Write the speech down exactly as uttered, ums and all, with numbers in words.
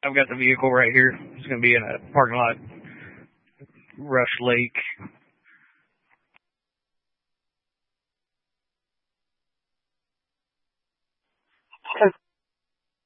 I've got the vehicle right here. It's going to be in a parking lot, Rush Lake.